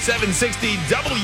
760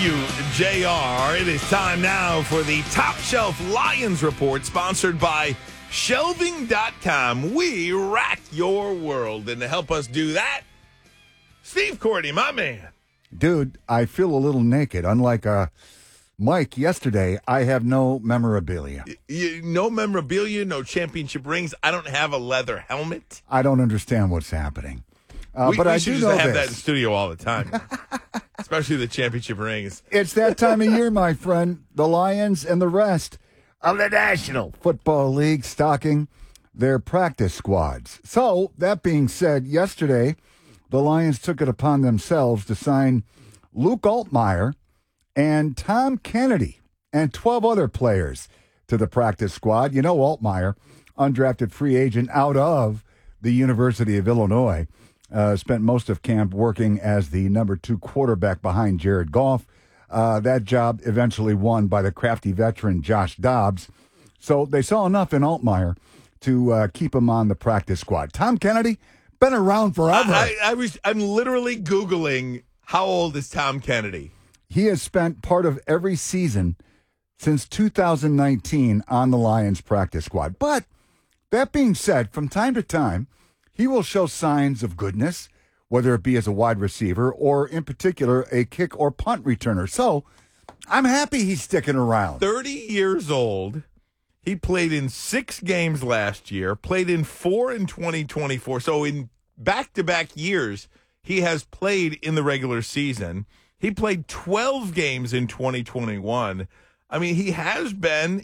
WJR. It is time now for the Top Shelf Lions Report, sponsored by Shelving.com. We rack your world. And to help us do that, Steve Courtney, my man. Dude, I feel a little naked. Unlike Mike yesterday, I have no memorabilia. No memorabilia, no championship rings. I don't have a leather helmet. I don't understand what's happening. But I do know have this. that in studio all the time, especially the championship rings. It's that time of year, my friend. The Lions and the rest of the National Football League stocking their practice squads. So, that being said, yesterday, the Lions took it upon themselves to sign Luke Altmaier and Tom Kennedy and 12 other players to the practice squad. You know Altmaier, undrafted free agent out of the University of Illinois. Spent most of camp working as the number 2 quarterback behind Jared Goff. That job eventually won by the crafty veteran Josh Dobbs. So they saw enough in Altmaier to keep him on the practice squad. Tom Kennedy, been around forever. I'm literally Googling how old is Tom Kennedy. He has spent part of every season since 2019 on the Lions practice squad. But that being said, from time to time, he will show signs of goodness, whether it be as a wide receiver or, in particular, a kick or punt returner. So I'm happy he's sticking around. 30 years old. He played in 6 games last year, played in 4 in 2024. So in back-to-back years, he has played in the regular season. He played 12 games in 2021. I mean, he has been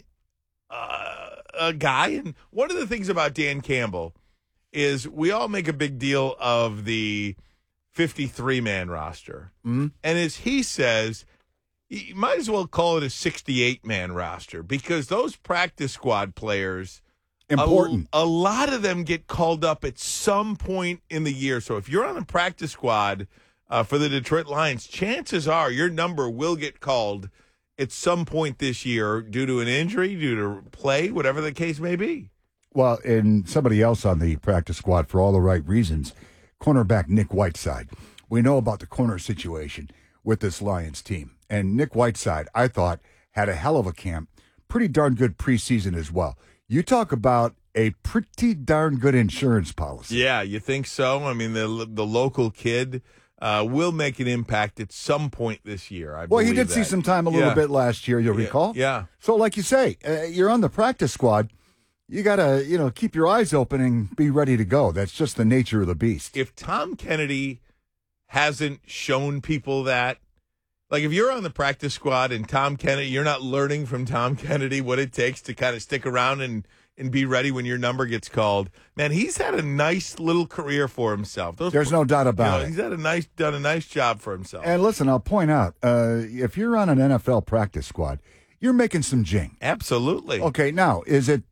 a guy. And one of the things about Dan Campbell is we all make a big deal of the 53-man roster. Mm-hmm. And as he says, you might as well call it a 68-man roster because those practice squad players, important. A lot of them get called up at some point in the year. So if you're on a practice squad for the Detroit Lions, chances are your number will get called at some point this year due to an injury, due to play, whatever the case may be. Well, and somebody else on the practice squad for all the right reasons, cornerback Nick Whiteside. We know about the corner situation with this Lions team. And Nick Whiteside, I thought, had a hell of a camp. Pretty darn good preseason as well. You talk about a pretty darn good insurance policy. Yeah, you think so? I mean, the local kid will make an impact at some point this year. Well, he did see some time a little bit last year, you'll recall. Yeah. So like you say, you're on the practice squad. You got to, keep your eyes open and be ready to go. That's just the nature of the beast. If Tom Kennedy hasn't shown people that, like if you're on the practice squad and Tom Kennedy, you're not learning from Tom Kennedy what it takes to kind of stick around and be ready when your number gets called. Man, he's had a nice little career for himself. There's no doubt about it. He's done a nice job for himself. And listen, I'll point out, if you're on an NFL practice squad, you're making some jing. Absolutely. Okay, now, is it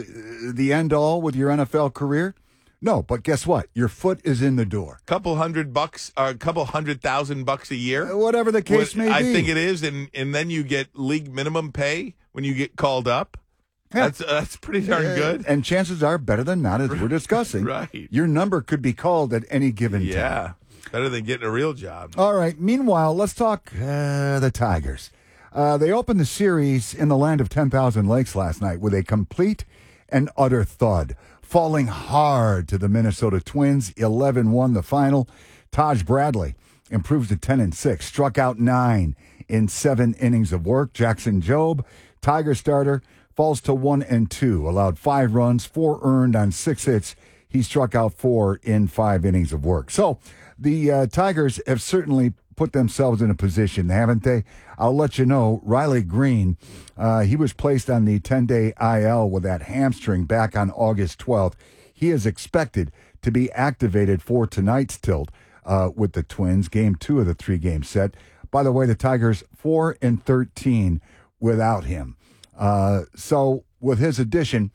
the end-all with your NFL career? No, but guess what? Your foot is in the door. Couple $100, a couple $100,000 a year. Whatever the case may be. I think it is, and then you get league minimum pay when you get called up. Yeah. That's pretty darn good. And chances are better than not, as we're discussing. Right. Your number could be called at any given time. Yeah, better than getting a real job. All right, meanwhile, let's talk the Tigers. They opened the series in the land of 10,000 lakes last night with a complete and utter thud, falling hard to the Minnesota Twins. 11-1 the final. Taj Bradley improves to 10-6, struck out 9 in 7 innings of work. Jackson Jobe, Tiger starter, falls to 1-2, allowed 5 runs, 4 earned on 6 hits. He struck out 4 in 5 innings of work. So the Tigers have certainly put themselves in a position, haven't they? I'll let you know, Riley Green, he was placed on the 10-day IL with that hamstring back on August 12th. He is expected to be activated for tonight's tilt with the Twins, game 2 of the 3-game set. By the way, the Tigers 4-13 without him. So with his addition,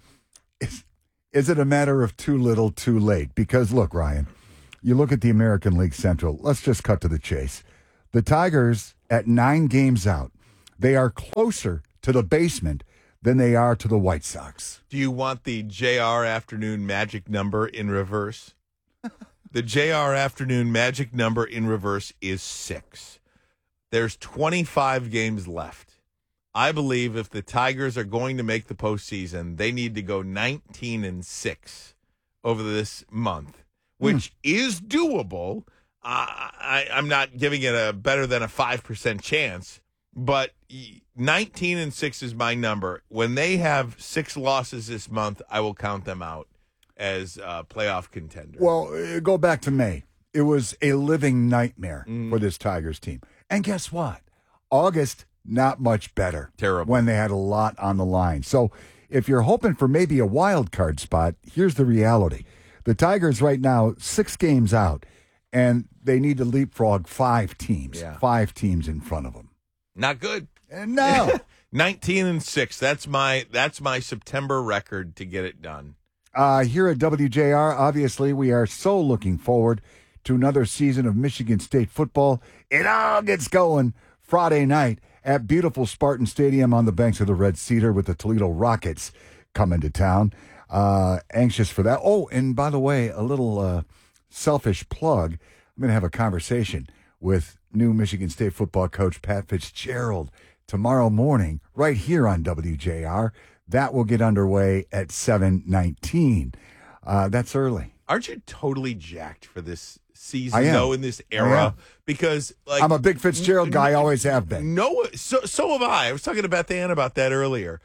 is it a matter of too little, too late? Because look, Ryan, you look at the American League Central. Let's just cut to the chase. The Tigers, at 9 games out, they are closer to the basement than they are to the White Sox. Do you want the JR Afternoon magic number in reverse? The JR Afternoon magic number in reverse is 6. There's 25 games left. I believe if the Tigers are going to make the postseason, they need to go 19-6 over this month, which is doable. I'm not giving it a better than a 5% chance, but 19-6 is my number. When they have 6 losses this month, I will count them out as playoff contenders. Well, go back to May. It was a living nightmare for this Tigers team. And guess what? August, not much better. Terrible. When they had a lot on the line. So if you're hoping for maybe a wild card spot, here's the reality. The Tigers right now, 6 games out, and they need to leapfrog 5 teams. Yeah. 5 teams in front of them. Not good. No. 19-6. That's my September record to get it done. Here at WJR, obviously, we are so looking forward to another season of Michigan State football. It all gets going Friday night at beautiful Spartan Stadium on the banks of the Red Cedar with the Toledo Rockets coming to town. Anxious for that. Oh, and by the way, a little selfish plug. I'm going to have a conversation with new Michigan State football coach Pat Fitzgerald tomorrow morning right here on WJR. That will get underway at 7:19. That's early. Aren't you totally jacked for this season, I am. though, in this era? Because I'm a big Fitzgerald guy, always have been. No, so have I. I was talking to Beth Ann about that earlier.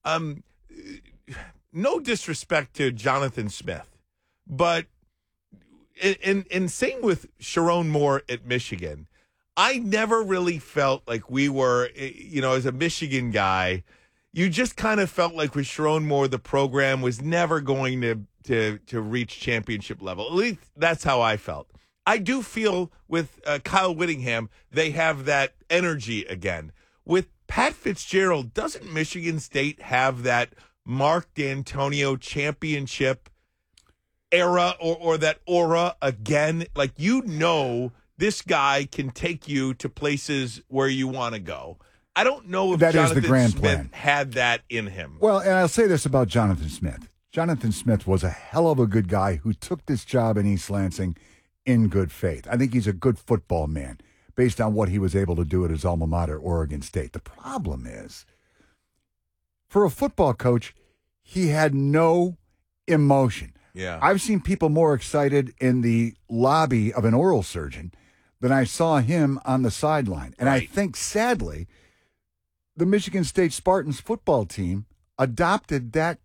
No disrespect to Jonathan Smith, but in same with Sharon Moore at Michigan, I never really felt like we were, as a Michigan guy, you just kind of felt like with Sharon Moore, the program was never going to reach championship level. At least that's how I felt. I do feel with Kyle Whittingham, they have that energy again. With Pat Fitzgerald, doesn't Michigan State have that Mark D'Antonio championship era or that aura again? Like, this guy can take you to places where you want to go. I don't know if that Jonathan is the grand Smith plan. had that in him. Well, and I'll say this about Jonathan Smith. Jonathan Smith was a hell of a good guy who took this job in East Lansing in good faith. I think he's a good football man based on what he was able to do at his alma mater, Oregon State. The problem is, for a football coach, he had no emotion. Yeah. I've seen people more excited in the lobby of an oral surgeon than I saw him on the sideline. And Right. I think, sadly, the Michigan State Spartans football team adopted that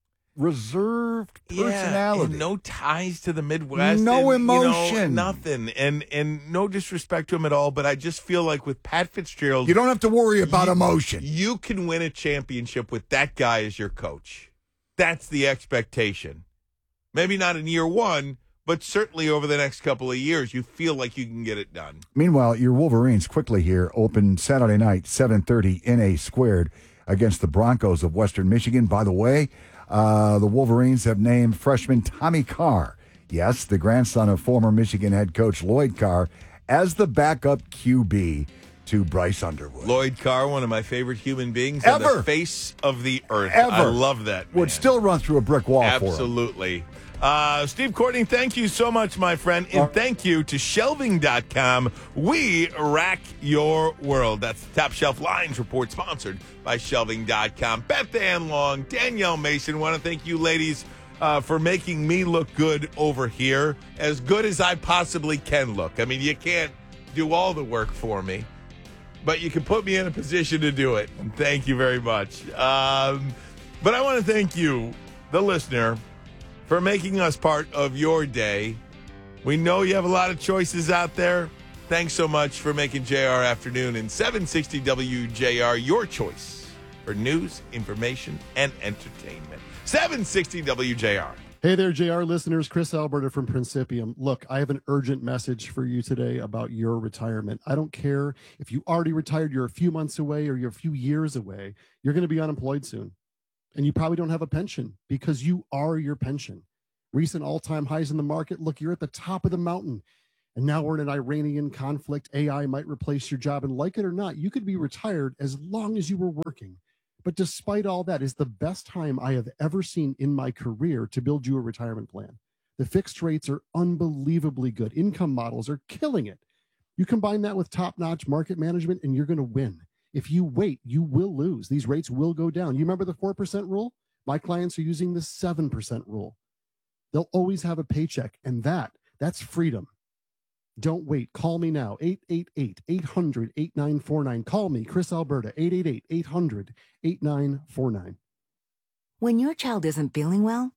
reserved personality. And no ties to the Midwest. No and, emotion. Nothing. And no disrespect to him at all, but I just feel like with Pat Fitzgerald, You don't have to worry about emotion. you can win a championship with that guy as your coach. That's the expectation. Maybe not in year one, but certainly over the next couple of years, you feel like you can get it done. Meanwhile, your Wolverines quickly here open Saturday night, 7:30 in a squared against the Broncos of Western Michigan. By the way, the Wolverines have named freshman Tommy Carr, yes, the grandson of former Michigan head coach Lloyd Carr, as the backup QB to Bryce Underwood. Lloyd Carr, one of my favorite human beings Ever. on the face of the earth. Ever. I love that, man. Would still run through a brick wall for him. Absolutely. Steve Courtney, thank you so much, my friend. And thank you to Shelving.com. We rack your world. That's the Top Shelf Lines Report, sponsored by Shelving.com. Beth Ann Long, Danielle Mason, want to thank you ladies for making me look good over here, as good as I possibly can look. I mean, you can't do all the work for me, but you can put me in a position to do it. And thank you very much. But I want to thank you, the listener, for making us part of your day. We know you have a lot of choices out there. Thanks so much for making JR Afternoon and 760 WJR your choice for news, information, and entertainment. 760 WJR. Hey there, JR listeners. Chris Alberta from Principium. Look, I have an urgent message for you today about your retirement. I don't care if you already retired, you're a few months away, or you're a few years away. You're going to be unemployed soon. And you probably don't have a pension because you are your pension. Recent all-time highs in the market. Look, you're at the top of the mountain. And now we're in an Iranian conflict. AI might replace your job. And like it or not, you could be retired as long as you were working. But despite all that, is the best time I have ever seen in my career to build you a retirement plan. The fixed rates are unbelievably good. Income models are killing it. You combine that with top-notch market management, and you're going to win. If you wait, you will lose. These rates will go down. You remember the 4% rule? My clients are using the 7% rule. They'll always have a paycheck, and that's freedom. Don't wait. Call me now, 888-800-8949. Call me, Chris Alberta, 888-800-8949. When your child isn't feeling well,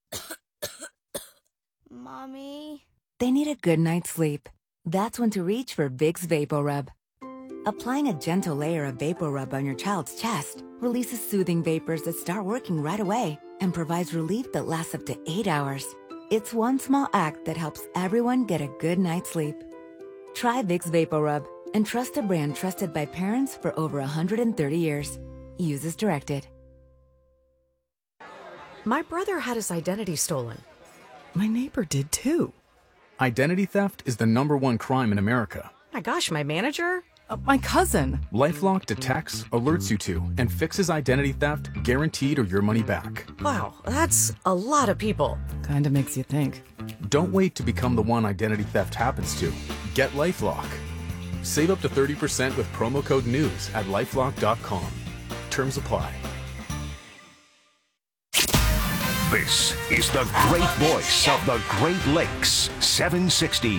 Mommy? they need a good night's sleep. That's when to reach for Vicks VapoRub. Applying a gentle layer of VapoRub on your child's chest releases soothing vapors that start working right away and provides relief that lasts up to 8 hours. It's one small act that helps everyone get a good night's sleep. Try Vicks VapoRub and trust a brand trusted by parents for over 130 years. Use as directed. My brother had his identity stolen. My neighbor did too. Identity theft is the #1 crime in America. My gosh, my manager? My cousin. LifeLock detects, alerts you to, and fixes identity theft guaranteed or your money back. Wow, that's a lot of people. Kinda makes you think. Don't wait to become the one identity theft happens to. Get LifeLock. Save up to 30% with promo code NEWS at lifelock.com. Terms apply. This is the great voice of the Great Lakes, 760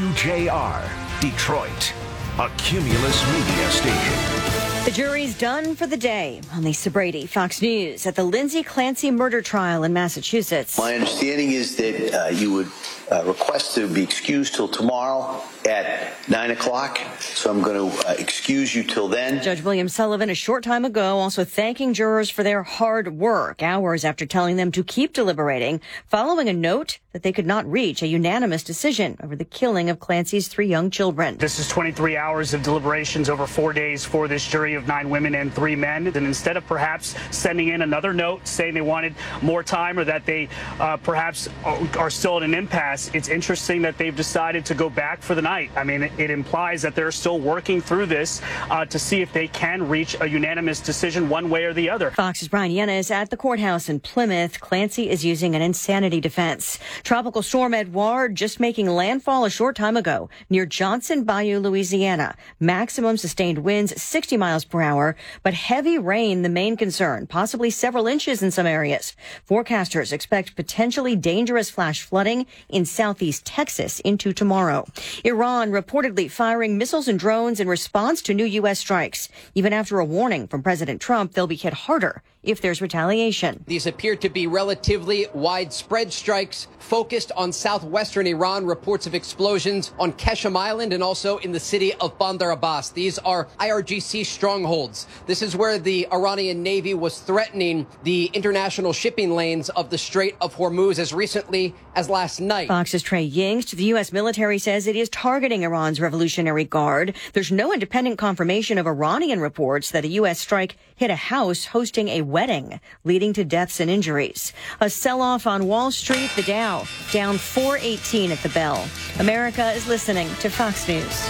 WJR, Detroit, a Cumulus media station. The jury's done for the day. Lisa Brady, Fox News, at the Lindsay Clancy murder trial in Massachusetts. My understanding is that you would request to be excused till tomorrow at 9 o'clock. So I'm going to excuse you till then. Judge William Sullivan a short time ago also thanking jurors for their hard work, hours after telling them to keep deliberating, following a note that they could not reach a unanimous decision over the killing of Clancy's 3 young children. This is 23 hours of deliberations over 4 days for this jury of 9 women and 3 men. And instead of perhaps sending in another note saying they wanted more time or that they perhaps are still at an impasse, it's interesting that they've decided to go back for the night. I mean, it implies that they're still working through this to see if they can reach a unanimous decision one way or the other. Fox's Brian Yenna at the courthouse in Plymouth. Clancy is using an insanity defense. Tropical storm Edouard just making landfall a short time ago near Johnson Bayou, Louisiana. Maximum sustained winds 60 miles per hour, but heavy rain the main concern, possibly several inches in some areas. Forecasters expect potentially dangerous flash flooding in southeast Texas into tomorrow. Iran reportedly firing missiles and drones in response to new U.S. strikes. Even after a warning from President Trump, they'll be hit harder if there's retaliation. These appear to be relatively widespread strikes focused on southwestern Iran. Reports of explosions on Keshem Island and also in the city of Bandar Abbas. These are IRGC strongholds. This is where the Iranian Navy was threatening the international shipping lanes of the Strait of Hormuz as recently as last night. Fox's Trey Yingst. The U.S. military says it is targeting Iran's Revolutionary Guard. There's no independent confirmation of Iranian reports that a U.S. strike hit a house hosting a wedding, leading to deaths and injuries. A sell-off on Wall Street, the Dow down 418 at the bell. America is listening to Fox News.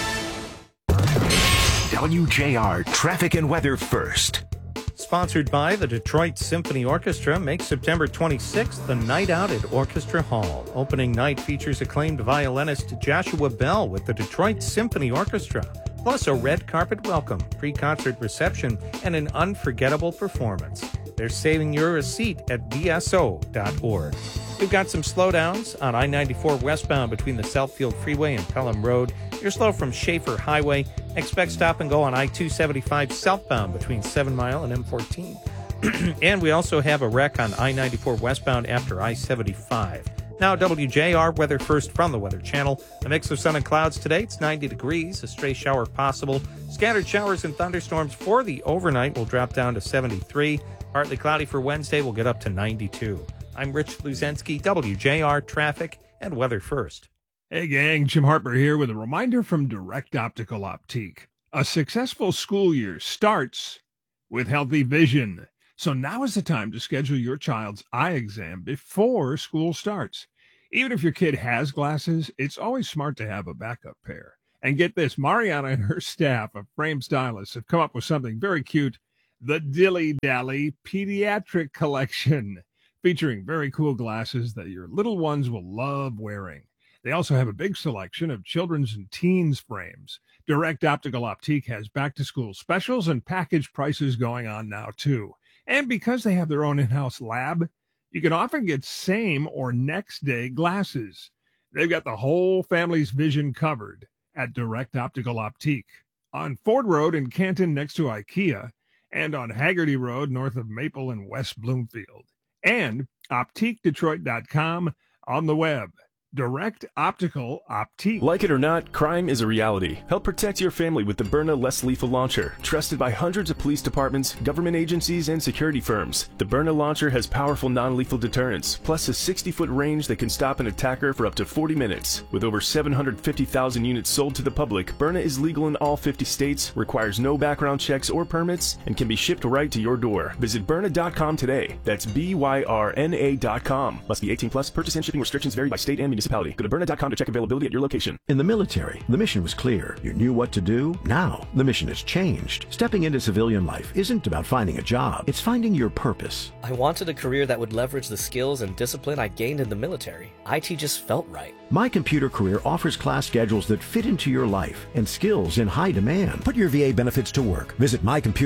WJR Traffic and Weather First. Sponsored by the Detroit Symphony Orchestra, makes September 26th the Night Out at Orchestra Hall. Opening night features acclaimed violinist Joshua Bell with the Detroit Symphony Orchestra, plus a red carpet welcome, pre-concert reception, and an unforgettable performance. They're saving you a seat at bso.org. We've got some slowdowns on I-94 westbound between the Southfield Freeway and Pelham Road. You're slow from Schaefer Highway. Expect stop and go on I-275 southbound between 7 Mile and M14. And we also have a wreck on I-94 westbound after I-75. Now, WJR weather first from the Weather Channel. A mix of sun and clouds today. It's 90 degrees, a stray shower possible. Scattered showers and thunderstorms for the overnight will drop down to 73. Partly cloudy for Wednesday will get up to 92. I'm Rich Luzensky, WJR Traffic and Weather First. Hey gang, Jim Harper here with a reminder from Direct Optical Optique. A successful school year starts with healthy vision. So now is the time to schedule your child's eye exam before school starts. Even if your kid has glasses, it's always smart to have a backup pair. And get this, Mariana and her staff of Frame Stylists have come up with something very cute, the Dilly Dally Pediatric Collection, featuring very cool glasses that your little ones will love wearing. They also have a big selection of children's and teens frames Direct Optical Optique has back-to-school specials and package prices going on now, too. And because they have their own in-house lab, you can often get same or next-day glasses. They've got the whole family's vision covered at Direct Optical Optique on Ford Road in Canton next to IKEA, and on Haggerty Road north of Maple and West Bloomfield, and OptiqueDetroit.com on the web. Direct Optical Optique. Like it or not, crime is a reality. Help protect your family with the Byrna Less Lethal Launcher. Trusted by hundreds of police departments, government agencies, and security firms. The Byrna launcher has powerful non-lethal deterrence, plus a 60-foot range that can stop an attacker for up to 40 minutes. With over 750,000 units sold to the public, Byrna is legal in all 50 states, requires no background checks or permits, and can be shipped right to your door. Visit Byrna.com today. That's BYRNA.com. Must be 18 plus. Purchase and shipping restrictions vary by state and municipality. Go to Byrna.com to check availability at your location. In the military, the mission was clear. You knew what to do. Now, the mission has changed. Stepping into civilian life isn't about finding a job. It's finding your purpose. I wanted a career that would leverage the skills and discipline I gained in the military. IT just felt right. My Computer Career offers class schedules that fit into your life and skills in high demand. Put your VA benefits to work. Visit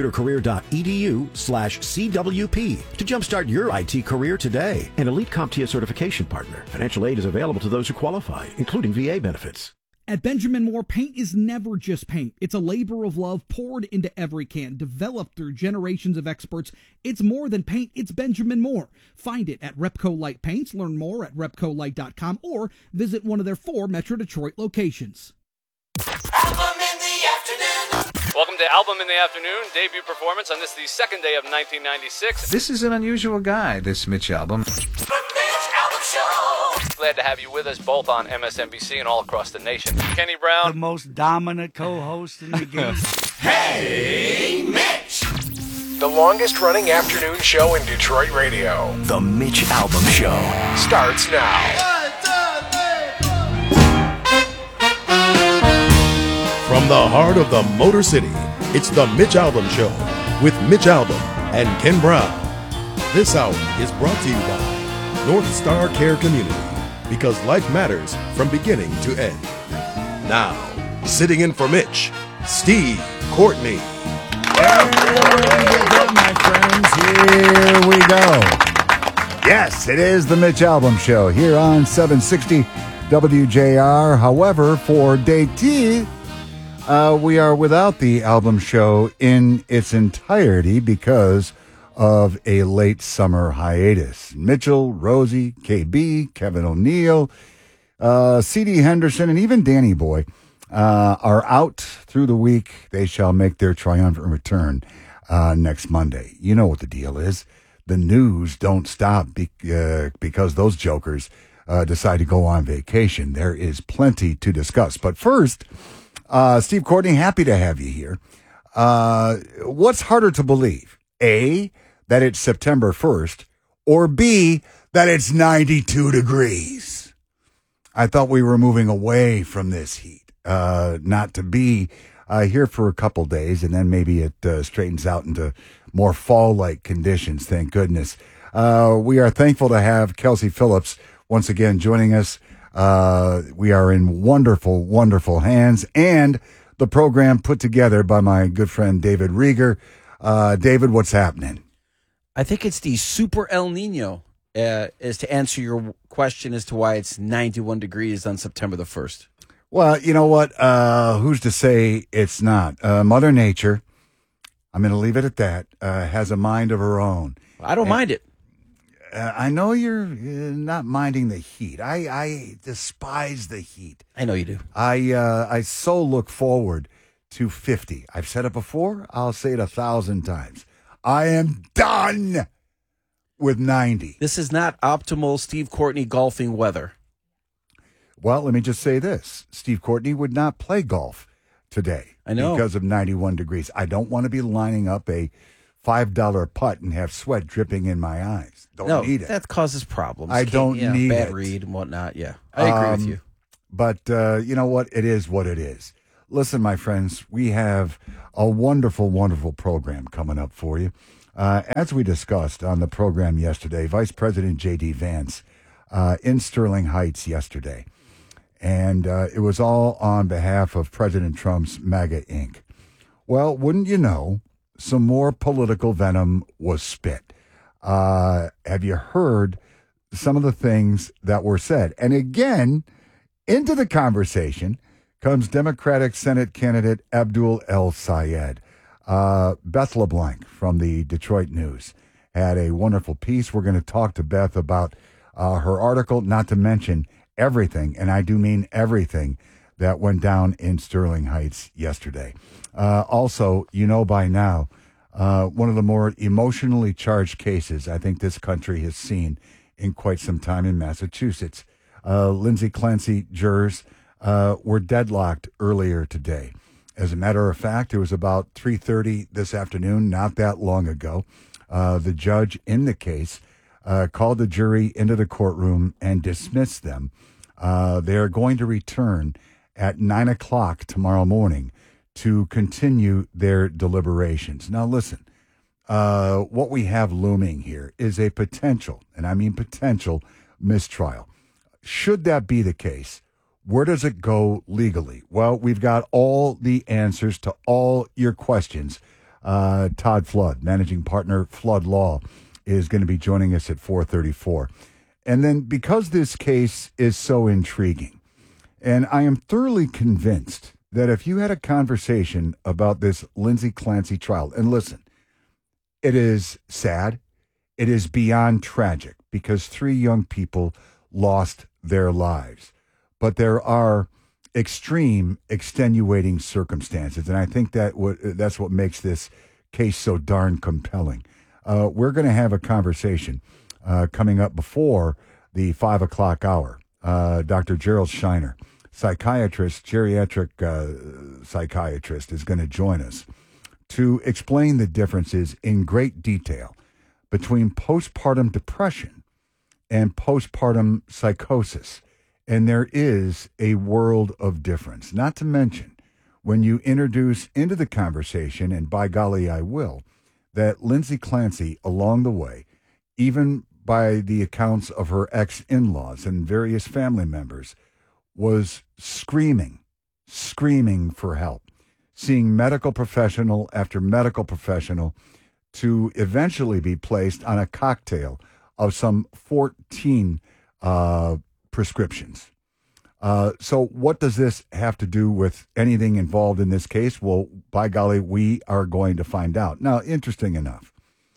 mycomputercareer.edu/CWP to jumpstart your IT career today. An Elite CompTIA certification partner. Financial aid is available to those who qualify, including VA benefits. At Benjamin Moore, paint is never just paint. It's a labor of love poured into every can, developed through generations of experts. It's more than paint, it's Benjamin Moore. Find it at Repco Light Paints, learn more at repcolight.com, or visit one of their 4 Metro Detroit locations. Welcome to Album in the Afternoon, debut performance on the second day of 1996. This is an unusual guy, this Mitch Album. Glad to have you with us both on MSNBC and all across the nation. Kenny Brown, the most dominant co-host in the game. Hey, Mitch! The longest running afternoon show in Detroit radio. The Mitch Album Show starts now. From the heart of the Motor City, it's the Mitch Album Show with Mitch Album and Ken Brown. This hour is brought to you by North Star Care Community, because life matters from beginning to end. Now, sitting in for Mitch, Steve Courtney. My friends, here we go. Yes, it is the Mitch Album Show here on 760 WJR. However, for day T, we are without the album show in its entirety because of a late summer hiatus. Mitchell, Rosie, KB, Kevin O'Neill, C.D. Henderson, and even Danny Boy are out through the week. They shall make their triumphant return next Monday. You know what the deal is. The news don't stop because those jokers decide to go on vacation. There is plenty to discuss. But first, Steve Courtney, happy to have you here. What's harder to believe? A, that it's September 1st, or B, that it's 92 degrees. I thought we were moving away from this heat, not to be here for a couple days, and then maybe it straightens out into more fall-like conditions, thank goodness. We are thankful to have Kelsey Phillips once again joining us. We are in wonderful, wonderful hands, and the program put together by my good friend David Rieger. David, what's happening? I think it's the Super El Nino, is to answer your question as to why it's 91 degrees on September the 1st. Well, you know what? Who's to say it's not? Mother Nature, I'm going to leave it at that, has a mind of her own. I don't mind it. I know you're not minding the heat. I despise the heat. I know you do. I so look forward to 50. I've said it before. I'll say it 1,000 times. I am done with 90. This is not optimal Steve Courtney golfing weather. Well, let me just say this. Steve Courtney would not play golf today. I know. Because of 91 degrees. I don't want to be lining up a $5 putt and have sweat dripping in my eyes. Don't need it. That causes problems. I don't need bad it. read and whatnot. Yeah, I agree with you. But you know what? It is what it is. Listen, my friends, we have a wonderful, wonderful program coming up for you. As we discussed on the program yesterday, Vice President J.D. Vance in Sterling Heights yesterday. And it was all on behalf of President Trump's MAGA Inc. Well, wouldn't you know, some more political venom was spit. Have you heard some of the things that were said? And again, into the conversation comes Democratic Senate candidate Abdul El Sayed. Beth LeBlanc from the Detroit News had a wonderful piece. We're going to talk to Beth about her article, not to mention everything, and I do mean everything, that went down in Sterling Heights yesterday. Also, you know by now, one of the more emotionally charged cases I think this country has seen in quite some time in Massachusetts. Lindsay Clancy jurors were deadlocked earlier today. As a matter of fact, it was about 3:30 this afternoon, not that long ago. The judge in the case called the jury into the courtroom and dismissed them. They are going to return at 9 o'clock tomorrow morning to continue their deliberations. Now, listen, what we have looming here is a potential, and I mean potential, mistrial. Should that be the case, where does it go legally? Well, we've got all the answers to all your questions. Todd Flood, managing partner, Flood Law, is going to be joining us at 4:34. And then because this case is so intriguing, and I am thoroughly convinced that if you had a conversation about this Lindsay Clancy trial, and listen, it is sad, it is beyond tragic, because 3 young people lost their lives. But there are extreme extenuating circumstances, and I think that's what makes this case so darn compelling. We're going to have a conversation coming up before the 5 o'clock hour. Dr. Gerald Shiner, geriatric psychiatrist, is going to join us to explain the differences in great detail between postpartum depression and postpartum psychosis. And there is a world of difference. Not to mention, when you introduce into the conversation, and by golly I will, that Lindsay Clancy along the way, even by the accounts of her ex-in-laws and various family members, was screaming for help, seeing medical professional after medical professional, to eventually be placed on a cocktail of some 14 prescriptions. So what does this have to do with anything involved in this case? Well, by golly, we are going to find out. Now, interesting enough,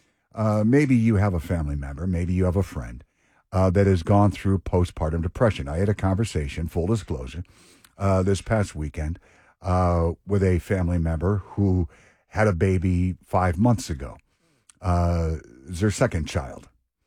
maybe you have a family member, maybe you have a friend that has gone through postpartum depression. I had a conversation, full disclosure, this past weekend with a family member who had a baby 5 months ago. It's her second child.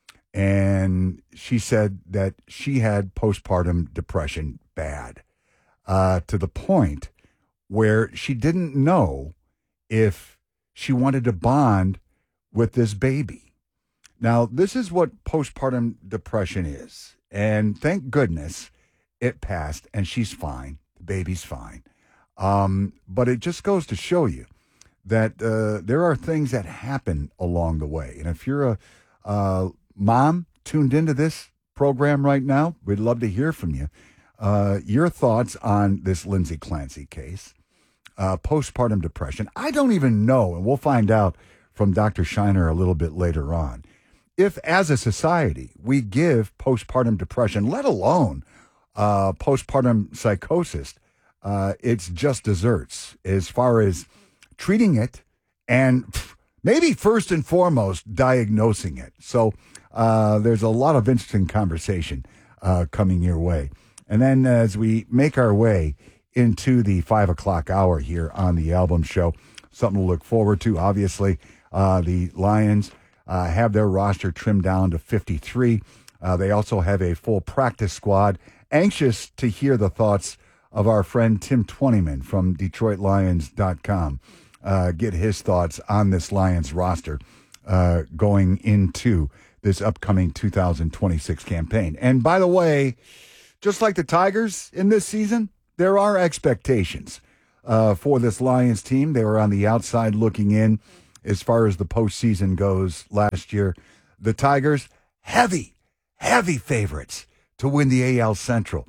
And she said that she had postpartum depression bad, to the point where she didn't know if she wanted to bond with this baby. Now, this is what postpartum depression is. And thank goodness it passed and she's fine. The baby's fine. But it just goes to show you that there are things that happen along the way. And if you're a mom tuned into this program right now, we'd love to hear from you. Your thoughts on this Lindsay Clancy case, postpartum depression. I don't even know, and we'll find out from Dr. Shiner a little bit later on, if as a society we give postpartum depression, let alone postpartum psychosis, it's just desserts as far as treating it and maybe first and foremost diagnosing it. So there's a lot of interesting conversation coming your way. And then as we make our way into the 5 o'clock hour here on the Album Show, something to look forward to. Obviously, the Lions have their roster trimmed down to 53. They also have a full practice squad. Anxious to hear the thoughts of our friend Tim Twentyman from DetroitLions.com. Get his thoughts on this Lions roster going into this upcoming 2026 campaign. And by the way, just like the Tigers in this season, there are expectations for this Lions team. They were on the outside looking in as far as the postseason goes last year. The Tigers, heavy favorites to win the AL Central.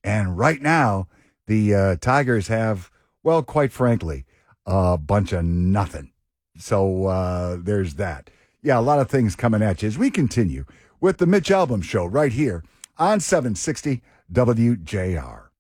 And right now, the Tigers have, well, quite frankly, a bunch of nothing. So there's that. Yeah, a lot of things coming at you as we continue with the Mitch Albom Show right here on 760 WJR.